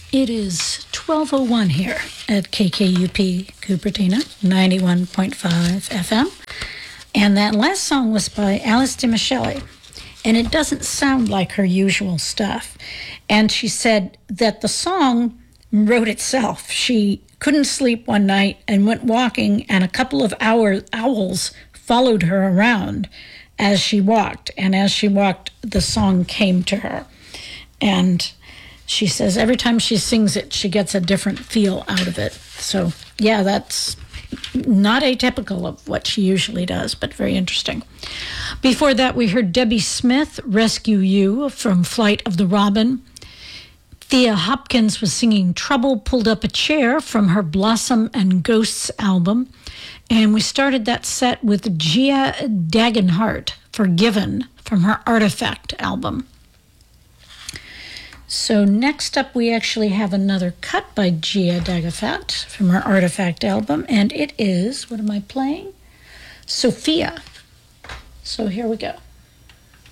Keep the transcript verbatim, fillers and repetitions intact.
It is twelve oh one here at K K U P Cupertino, ninety-one point five F M. And that last song was by Alice DiMichele. And it doesn't sound like her usual stuff. And she said that the song wrote itself. She couldn't sleep one night and went walking, and a couple of hours, owls followed her around as she walked. And as she walked, the song came to her. And she says every time she sings it, she gets a different feel out of it. So, yeah, that's not atypical of what she usually does, but very interesting. Before that, we heard Debbie Smith, Rescue You, from Flight of the Robin. Thea Hopkins was singing Trouble Pulled Up a Chair from her Blossom and Ghosts album. And we started that set with Gia Dagenhart, Forgiven, from her Artifact album. So next up, we actually have another cut by Gia Dagenhart from her Artifact album, and it is, what am I playing? Sophia. So here we go.